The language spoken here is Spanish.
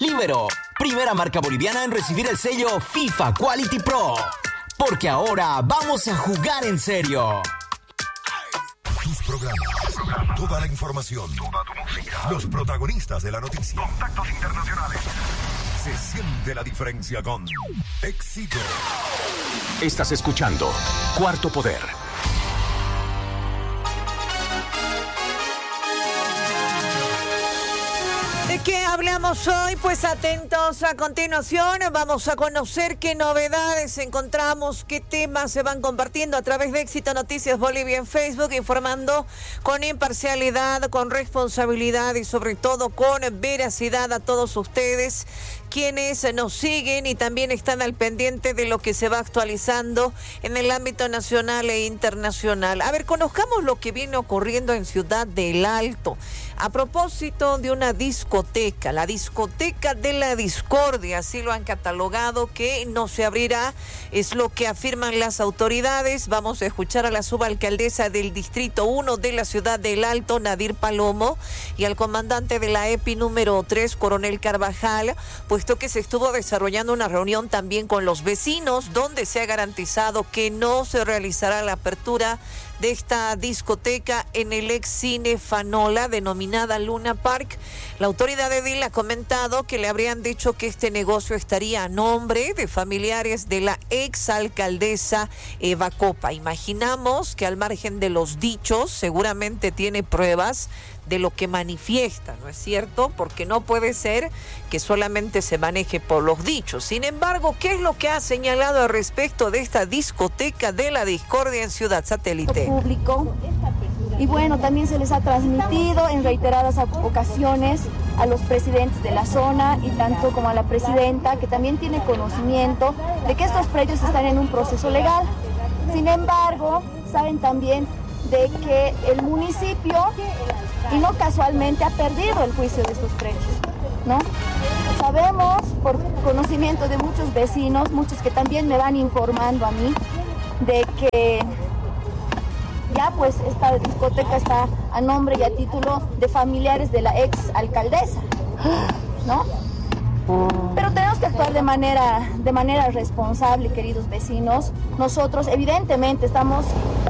Libero, primera marca boliviana en recibir el sello FIFA Quality Pro. Porque ahora vamos a jugar en serio. Tus programas, toda la información, toda tu música, los protagonistas de la noticia, contactos internacionales. Se siente la diferencia con Éxito. Estás escuchando Cuarto Poder. ¿De qué hablamos hoy? Pues atentos, a continuación vamos a conocer qué novedades encontramos, qué temas se van compartiendo a través de Éxito Noticias Bolivia en Facebook, informando con imparcialidad, con responsabilidad y sobre todo con veracidad a todos ustedes, quienes nos siguen y también están al pendiente de lo que se va actualizando en el ámbito nacional e internacional. A ver, conozcamos lo que viene ocurriendo en Ciudad del Alto. A propósito de una discoteca, la discoteca de la discordia, así lo han catalogado, que no se abrirá, es lo que afirman las autoridades. Vamos a escuchar a la subalcaldesa del Distrito 1 de la Ciudad del Alto, Nadir Palomo, y al comandante de la EPI número 3, Coronel Carvajal, puesto que se estuvo desarrollando una reunión también con los vecinos, donde se ha garantizado que no se realizará la apertura de esta discoteca en el ex cine Fanola, denominada Luna Park. La autoridad edil ha comentado que le habrían dicho que este negocio estaría a nombre de familiares de la ex alcaldesa Eva Copa. Imaginamos que al margen de los dichos, seguramente tiene pruebas de lo que manifiesta, ¿no es cierto? Porque no puede ser que solamente se maneje por los dichos. Sin embargo, ¿qué es lo que ha señalado al respecto de esta discoteca de la discordia en Ciudad Satélite? Público. Y bueno, también se les ha transmitido en reiteradas ocasiones a los presidentes de la zona y tanto como a la presidenta, que también tiene conocimiento de que estos predios están en un proceso legal. Sin embargo, saben también de que el municipio, y no casualmente, ha perdido el juicio de estos predios, ¿no? Sabemos por conocimiento de muchos vecinos, muchos que también me van informando a mí, de que ya pues esta discoteca está a nombre y a título de familiares de la ex alcaldesa, ¿no? Pero tenemos que actuar de manera responsable, queridos vecinos. Nosotros evidentemente estamos